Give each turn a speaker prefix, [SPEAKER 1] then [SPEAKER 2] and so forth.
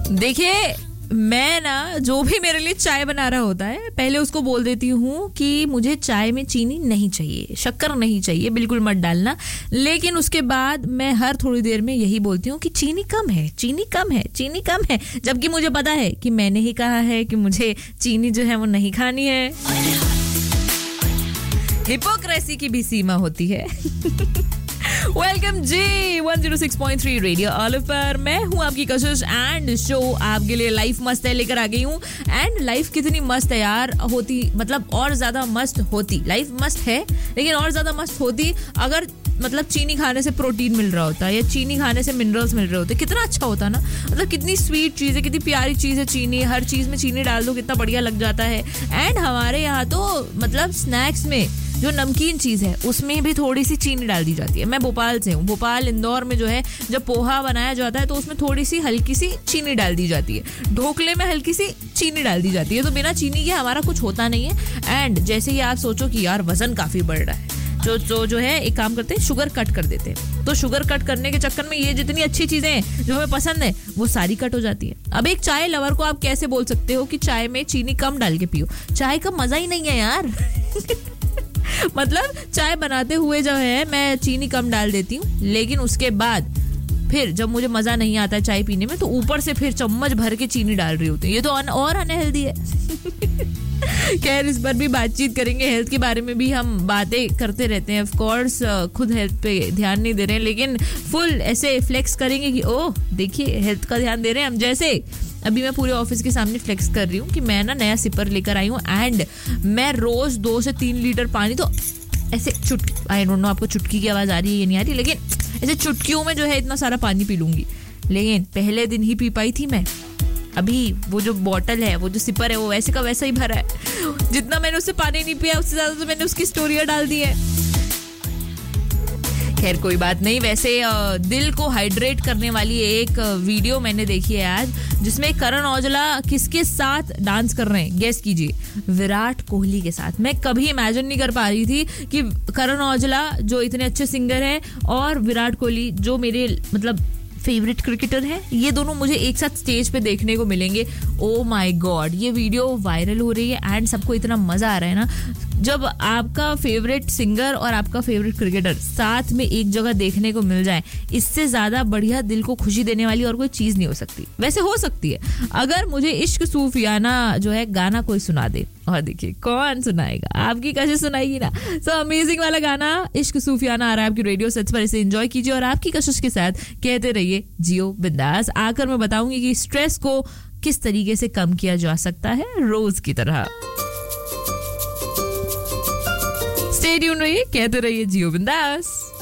[SPEAKER 1] देखिए, मैं ना जो भी मेरे लिए चाय बना रहा होता है, पहले उसको बोल देती हूँ कि मुझे चाय में चीनी नहीं चाहिए, शक्कर नहीं चाहिए, बिल्कुल मत डालना। लेकिन उसके बाद मैं हर थोड़ी देर में यही बोलती हूँ कि चीनी कम है, चीनी कम है, चीनी कम है, जबकि मुझे पता है कि मैंने ही कहा है कि मुझे चीनी जो है वो नहीं खानी है। हिपोक्रेसी की भी सीमा होती है। वेलकम जी 106.3 रेडियो ऑलिव पर मैं हूं आपकी कशिश एंड शो आपके लिए लाइफ मस्त है लेकर आ गई हूं। एंड लाइफ कितनी मस्त है यार, होती मतलब और ज्यादा मस्त होती। लाइफ मस्त है लेकिन और ज्यादा मस्त होती अगर मतलब चीनी खाने से प्रोटीन मिल रहा होता या चीनी खाने से मिनरल्स मिल रहे होते, कितना अच्छा होता ना। मतलब कितनी स्वीट चीज है, कितनी प्यारी चीज है चीनी। हर चीज में चीनी डाल दो कितना बढ़िया लग जाता है। एंड हमारे यहाँ तो मतलब स्नैक्स में जो नमकीन चीज है उसमें भी थोड़ी सी चीनी डाल दी जाती है। मैं भोपाल से हूँ, भोपाल इंदौर में जो है जब पोहा बनाया जाता है तो उसमें थोड़ी सी हल्की सी चीनी डाल दी जाती है। ढोकले में हल्की सी चीनी डाल दी जाती है। तो बिना चीनी के हमारा कुछ होता नहीं है। एंड जैसे ही आप सोचो कि यार वजन काफी बढ़ रहा है, जो है एक काम करते हैं, शुगर कट कर देते हैं। तो शुगर कट करने के चक्कर में ये जितनी अच्छी चीजें हैं जो हमें पसंद है वो सारी कट हो जाती है। अब एक चाय लवर को आप कैसे बोल सकते हो कि चाय में चीनी कम डाल के पियो? चाय का मजा ही नहीं है यार। मतलब चाय बनाते हुए जो है मैं चीनी कम डाल देती हूँ, लेकिन उसके बाद फिर जब मुझे मजा नहीं आता है चाय पीने में तो ऊपर से फिर चम्मच भर के चीनी डाल रही होती है। ये तो और अनहेल्दी है। खैर इस पर भी बातचीत करेंगे, हेल्थ के बारे में भी हम बातें करते रहते हैं। ऑफ कोर्स खुद हेल्थ पे ध्यान नहीं दे रहे हैं, लेकिन फुल ऐसे फ्लेक्स करेंगे कि ओह देखिए हेल्थ का ध्यान दे रहे हैं हम। जैसे अभी मैं पूरे ऑफिस के सामने फ्लेक्स कर रही हूँ कि मैं ना नया सिपर लेकर आई हूँ एंड मैं रोज 2 से 3 लीटर पानी तो ऐसे आई डोंट नो आपको चुटकी की आवाज आ रही है या नहीं आ रही, लेकिन ऐसे चुटकियों में जो है इतना सारा पानी पी लूंगी। लेकिन पहले दिन ही पी पाई थी मैं। अभी वो जो बॉटल है, वो जो सिपर है, वो वैसे का वैसा ही भरा है। जितना मैंने उससे पानी नहीं पिया उससे ज्यादा तो मैंने उसकी स्टोरियां डाल दी है। खैर कोई बात नहीं। वैसे दिल को हाइड्रेट करने वाली एक वीडियो मैंने देखी है आज, जिसमें करण औजला किसके साथ डांस कर रहे हैं? गेस कीजिए। विराट कोहली के साथ। मैं कभी इमेजिन नहीं कर पा रही थी कि करण औजला जो इतने अच्छे सिंगर हैं और विराट कोहली जो मेरे मतलब फेवरेट क्रिकेटर है, ये दोनों मुझे एक साथ स्टेज पे देखने को मिलेंगे। ओ माय गॉड, ये वीडियो वायरल हो रही है एंड सबको इतना मजा आ रहा है ना। जब आपका फेवरेट सिंगर और आपका फेवरेट क्रिकेटर साथ में एक जगह देखने को मिल जाए, इससे ज्यादा बढ़िया दिल को खुशी देने वाली और कोई चीज नहीं हो सकती। वैसे हो सकती है अगर मुझे इश्क सूफियाना जो है गाना कोई सुना दे, और देखिए कौन सुनाएगा, आपकी कैसे सुनाएगी ना। सो अमेजिंग वाला गाना इश्क सूफियाना आ रहा है आपकी रेडियो सेट्स पर, इसे एंजॉय कीजिए और आपकी कशिश के साथ कहते रहिए जियो बिंदास। आकर मैं बताऊंगी कि स्ट्रेस को किस तरीके से कम किया जा सकता है रोज की तरह। स्टे ट्यून रहिए, कहते रहिए जियो बिंदास।